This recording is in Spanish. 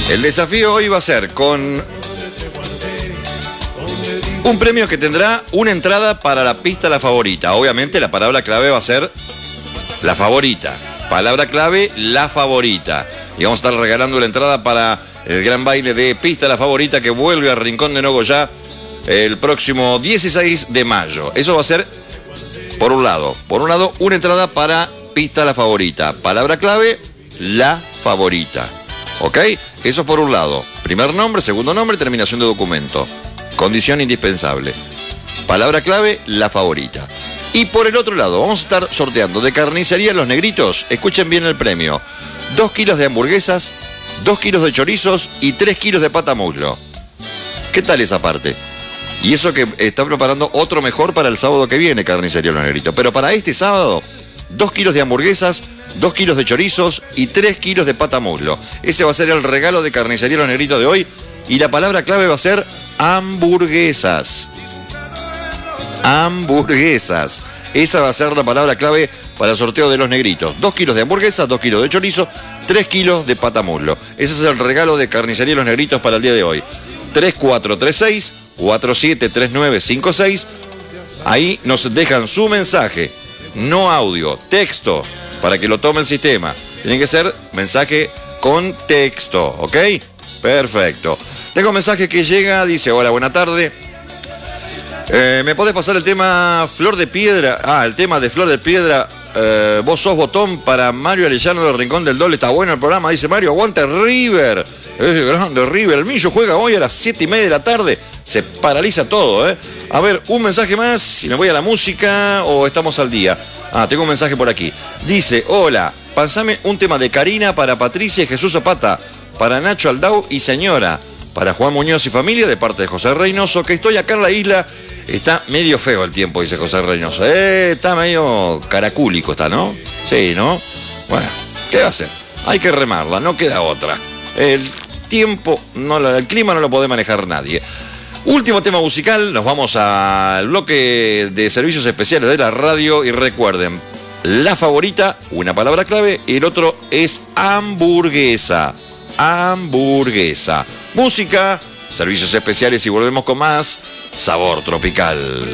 El desafío hoy va a ser con un premio que tendrá una entrada para la pista La Favorita. Obviamente la palabra clave va a ser La Favorita. Palabra clave, La Favorita. Y vamos a estar regalando la entrada para el gran baile de Pista La Favorita que vuelve a Rincón de Nogoyá el próximo 16 de mayo. Eso va a ser, por un lado, una entrada para Pista La Favorita. Palabra clave, La Favorita. ¿Ok? Eso por un lado. Primer nombre, segundo nombre, terminación de documento. Condición indispensable. Palabra clave, La Favorita. Y por el otro lado, vamos a estar sorteando de Carnicería Los Negritos. Escuchen bien el premio. 2 kilos de hamburguesas, 2 kilos de chorizos y 3 kilos de pata muslo. ¿Qué tal esa parte? Y eso que está preparando otro mejor para el sábado que viene, Carnicería Los Negritos. Pero para este sábado, 2 kilos de hamburguesas, 2 kilos de chorizos y 3 kilos de pata muslo. Ese va a ser el regalo de Carnicería Los Negritos de hoy. Y la palabra clave va a ser hamburguesas. Hamburguesas. Esa va a ser la palabra clave para el sorteo de Los Negritos. 2 kilos de hamburguesas, 2 kilos de chorizo, 3 kilos de pata muslo. Ese es el regalo de Carnicería Los Negritos para el día de hoy. 3436-473956. Ahí nos dejan su mensaje. No audio, texto, para que lo tome el sistema. Tiene que ser mensaje con texto, ¿ok? Perfecto. Tengo un mensaje que llega, dice: hola, buena tarde. ¿Me podés pasar el tema Flor de Piedra? El tema de Flor de Piedra. Vos sos botón para Mario Arellano del Rincón del Doble. Está bueno el programa, dice Mario. Aguante River. Es grande River. El Millo juega hoy a las 7:30 de la tarde. Se paraliza todo, ¿eh? A ver, un mensaje más. Si me voy a la música o estamos al día. Tengo un mensaje por aquí. Dice: hola, pasame un tema de Karina para Patricia y Jesús Zapata, para Nacho Aldao y señora, para Juan Muñoz y familia, de parte de José Reynoso, que estoy acá en la isla. Está medio feo el tiempo, dice José Reynoso. Está medio caracúlico, está, ¿no? Sí, ¿no? Bueno, ¿qué va a hacer? Hay que remarla, no queda otra. El tiempo, el clima no lo puede manejar nadie. Último tema musical, nos vamos al bloque de servicios especiales de la radio y recuerden, La Favorita, una palabra clave, y el otro es hamburguesa. Hamburguesa. Música, servicios especiales y volvemos con más Sabor Tropical.